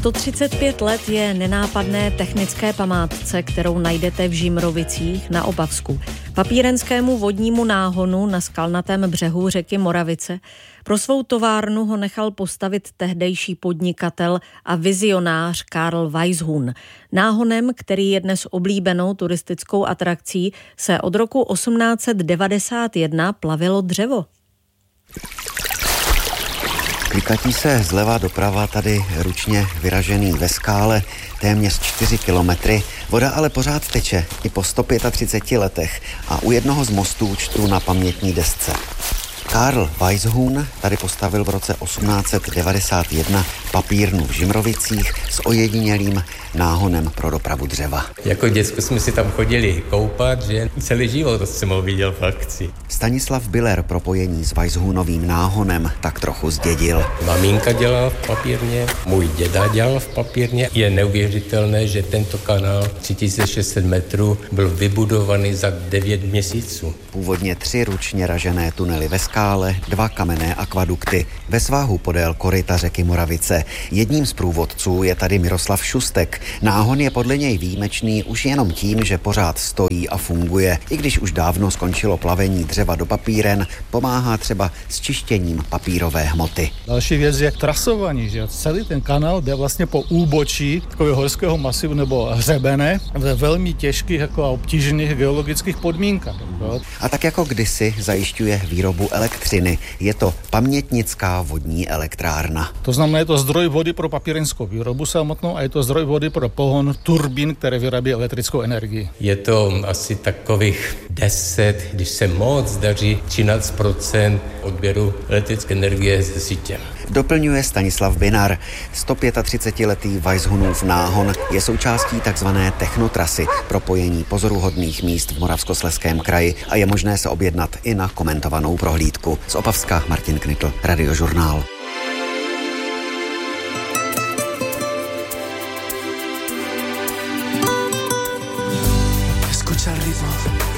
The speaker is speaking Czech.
135 let je nenápadné technické památce, kterou najdete v Žimrovicích na Opavsku. Papírenskému vodnímu náhonu na skalnatém břehu řeky Moravice pro svou továrnu ho nechal postavit tehdejší podnikatel a vizionář Karl Weisshun. Náhonem, který je dnes oblíbenou turistickou atrakcí, se od roku 1891 plavilo dřevo. Klikatí se zleva doprava tady ručně vyražený ve skále téměř 4 kilometry. Voda ale pořád teče i po 135 letech a u jednoho z mostů čtu na pamětní desce. Karl Weisshun tady postavil v roce 1891 papírnu v Žimrovicích s ojedinělým náhonem pro dopravu dřeva. Jako děcko jsme si tam chodili koupat, že celý život jsem ho viděl v akci. Stanislav Biller propojení s Weisshunovým náhonem tak trochu zdědil. Maminka dělala v papírně, můj děda dělal v papírně. Je neuvěřitelné, že tento kanál 3600 metrů byl vybudovaný za 9 měsíců. Původně 3 ručně ražené tunely ve skále, 2 kamenné akvadukty ve svahu podél koryta řeky Moravice. Jedním z průvodců je tady Miroslav Šustek. Náhon je podle něj výjimečný už jenom tím, že pořád stojí a funguje. I když už dávno skončilo plavení dřeva do papíren, pomáhá třeba s čištěním papírové hmoty. Další věc je trasování, že celý ten kanál jde vlastně po úbočí takového horského masivu nebo hřebene ve velmi těžkých jako a obtížných geologických podmínkách. A tak jako kdysi zajišťuje výrobu elektřiny. Je to pamětnická vodní elektrárna. To znamená, je to zdroj vody pro papírenskou výrobu samotnou a je to zdroj vody pro pohon turbín, které vyrábí elektrickou energii. Je to asi takových 10, když se moc daří, 13% odběru elektrické energie ze sítě. Doplňuje Stanislav Binar. 135letý Weisshunův náhon je součástí takzvané technotrasy, propojení pozoruhodných míst v Moravskoslezském kraji a je možné se objednat i na komentovanou prohlídku. Z Opavska Martin Knitl, Radiožurnál. Escucha el ritmo.